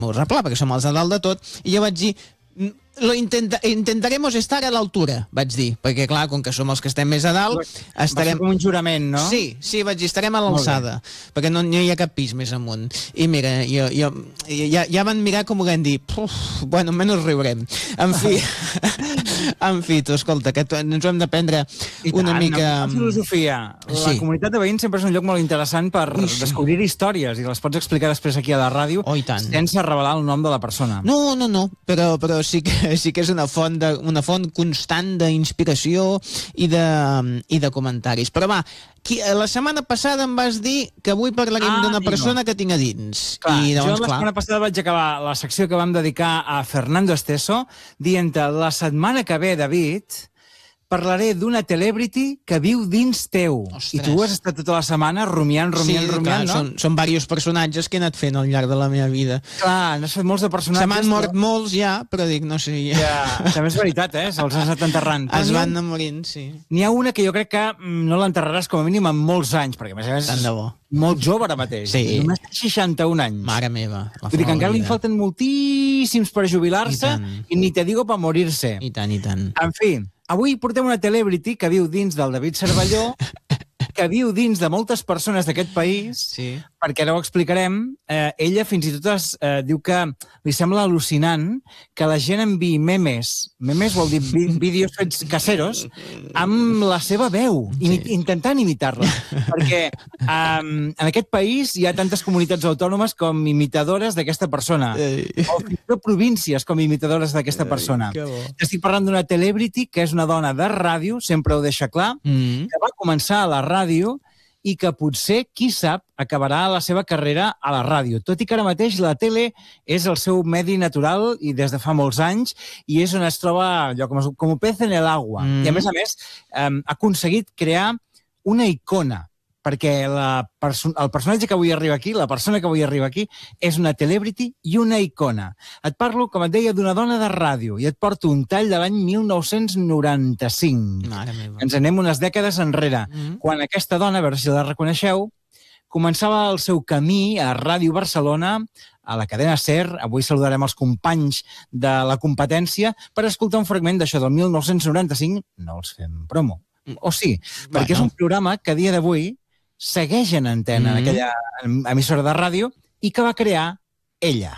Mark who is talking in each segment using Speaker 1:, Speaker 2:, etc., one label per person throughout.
Speaker 1: replà, perquè som els de dalt de tot, i jo vaig dir, intentaremos estar a l'altura, vaig dir, perquè clar, com que som els que estem més a dalt, estarem...
Speaker 2: Va ser com un jurament, no?
Speaker 1: Sí, vaig dir, estarem a l'alçada, perquè no hi ha cap pis més amunt. I mira, ja van mirar com ho van dir, bueno, menys riurem. En fi, tu, escolta, que ens ho hem de prendre una mica...
Speaker 2: La filosofia. La comunitat de veïns sempre és un lloc molt interessant per descobrir històries, i les pots explicar després aquí a la ràdio sense revelar el nom de la persona.
Speaker 1: No, però sí que és una font constant d'inspiració i de comentaris. Però va, la setmana passada em vas dir que avui parlarem d'una persona que tinc a dins.
Speaker 2: Jo la setmana passada vaig acabar la secció que vam dedicar a Fernando Esteso dient-te, la setmana que ve, David, parlaré d'una celebrity que viu dins teu. Ostres. I tu has estat tota la setmana rumiant, no?
Speaker 1: Són diversos personatges que he anat fent al llarg de la meva vida.
Speaker 2: Clar, n'has fet molts de personatges.
Speaker 1: Se m'han mort molts ja, però dic, no sé...
Speaker 2: Ja, també és veritat, se'ls has anat enterrant.
Speaker 1: Es van anar morint, sí.
Speaker 2: N'hi ha una que jo crec que no l'enterraràs com a mínim en molts anys, perquè a més és molt jove ara mateix.
Speaker 1: Sí.
Speaker 2: Només té 61 anys.
Speaker 1: Mare meva.
Speaker 2: Vull dir que encara li falten moltíssims per jubilar-se i ni te digo per morir-se.
Speaker 1: I tant.
Speaker 2: En fi, avui portem una celebrity que viu dins del David Cervelló, que viu dins de moltes persones d'aquest país, perquè ara ho explicarem. Ella fins i tot diu que li sembla al·lucinant que la gent enviï memes vol dir vídeos fets caseros, amb la seva veu, intentant imitar-la. Perquè en aquest país hi ha tantes comunitats autònomes com imitadores d'aquesta persona, o fins i tot províncies com imitadores d'aquesta persona. Estic parlant d'una celebrity que és una dona de ràdio, sempre ho deixa clar, que va començar a la ràdio i que potser, qui sap, acabarà la seva carrera a la ràdio. Tot i que ara mateix la tele és el seu medi natural i des de fa molts anys, i és on es troba allò com un pez en el agua. I a més, ha aconseguit crear una icona, perquè el personatge que avui arriba aquí, la persona que avui arriba aquí, és una celebrity i una icona. Et parlo, com et deia, d'una dona de ràdio, i et porto un tall de l'any 1995. Ens anem unes dècades enrere, quan aquesta dona, a veure si la reconeixeu, començava el seu camí a Ràdio Barcelona, a la cadena SER. Avui saludarem els companys de la competència per escoltar un fragment d'això del 1995. No els fem promo. O sí, perquè és un programa que a dia d'avui segueix en antena en aquella emissora de ràdio i que va crear ella.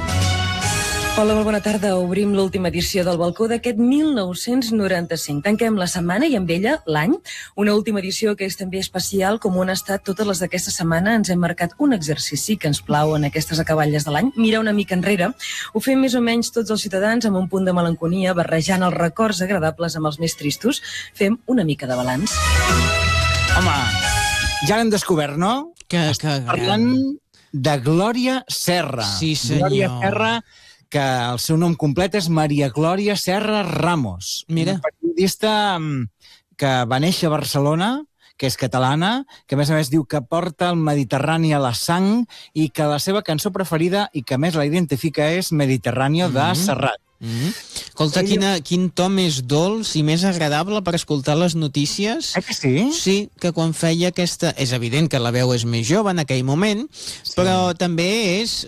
Speaker 3: Hola, molt bona tarda. Obrim l'última edició del balcó d'aquest 1995. Tanquem la setmana i amb ella l'any. Una última edició que és també especial, com ho han estat totes les d'aquesta setmana. Ens hem marcat un exercici que ens plau en aquestes acaballes de l'any, mirar una mica enrere. Ho fem més o menys tots els ciutadans amb un punt de melanconia, barrejant els records agradables amb els més tristos. Fem una mica de balanç.
Speaker 2: Home, ja l'hem descobert, no? Parlant de Glòria Serra.
Speaker 1: Sí, senyor.
Speaker 2: Glòria Serra, que el seu nom complet és Maria Glòria Serra Ramos. Una periodista que va néixer a Barcelona, que és catalana, que a més diu que porta el Mediterrani a la sang i que la seva cançó preferida i que més la identifica és Mediterráneo de Serrat.
Speaker 1: Escolta, quin to més dolç i més agradable per escoltar les notícies.
Speaker 2: Que sí?
Speaker 1: Sí, que quan feia aquesta... És evident que la veu és més jove en aquell moment, però també és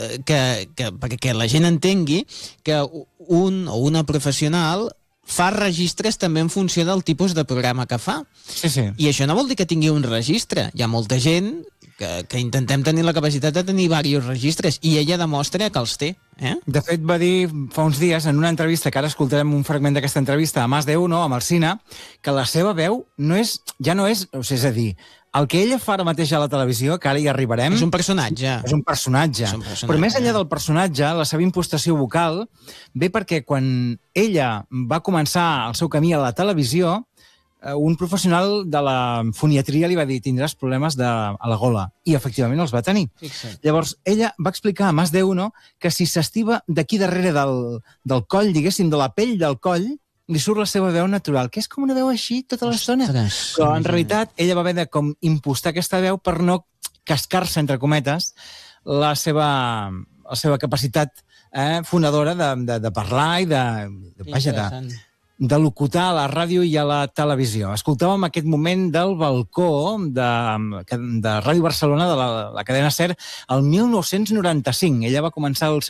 Speaker 1: perquè la gent entengui que un o una professional fa registres també en funció del tipus de programa que fa. I això no vol dir que tingui un registre. Hi ha molta gent que intentem tenir la capacitat de tenir diversos registres, i ella demostra que els té.
Speaker 2: De fet, va dir fa uns dies, en una entrevista, que ara escoltarem un fragment d'aquesta entrevista a Más de Uno, amb el Cine, que la seva veu ja no és... És a dir, el que ella fa ara mateix a la televisió, que ara hi arribarem...
Speaker 1: És un personatge.
Speaker 2: És un personatge. Però més enllà del personatge, la seva impostació vocal ve perquè quan ella va començar el seu camí a la televisió, un professional de la foniatria li va dir: tindràs problemes a la gola. I efectivament els va tenir. Llavors, ella va explicar a Más de Uno que si s'estiva d'aquí darrere del coll, diguéssim, de la pell del coll, li surt la seva veu natural, que és com una veu així tota l'estona. Però en realitat ella va haver de com impostar aquesta veu per no cascar-se, entre cometes, la seva capacitat fonadora de parlar i de locutar a la ràdio i a la televisió. Escoltàvem aquest moment del balcó de Ràdio Barcelona, de la cadena SER, el 1995. Ella va començar el seu